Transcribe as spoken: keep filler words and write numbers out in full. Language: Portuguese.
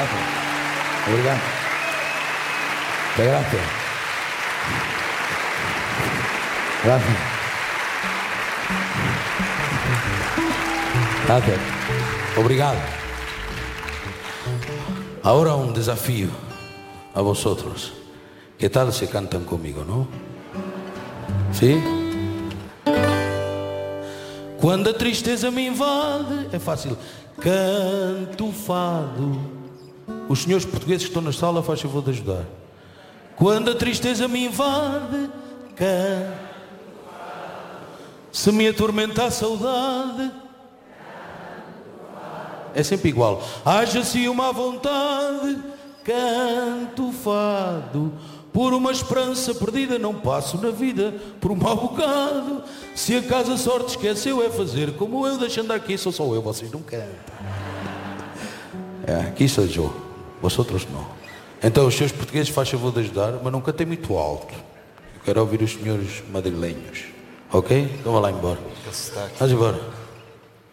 Obrigado. Grazie. Grazie. Grazie. Obrigado. Ahora un desafío a vosotros. ¿Qué tal si cantan conmigo, no? ¿Sí? Quando a tristeza me invade, é fácil. Canto fado. Os senhores portugueses que estão na sala, faz favor de ajudar. Quando a tristeza me invade, canto fado. Se me atormenta a saudade, é sempre igual. Haja-se uma vontade, canto fado. Por uma esperança perdida não passo na vida por um mau bocado. Se acaso a sorte esqueceu é fazer como eu, deixando aqui sou só eu, vocês não cantam. É, aqui sou eu, vosotros não. Então os seus portugueses faz favor de ajudar, mas não cantem muito alto. Eu quero ouvir os senhores madrilenhos, ok? Então vá lá embora. Vamos embora.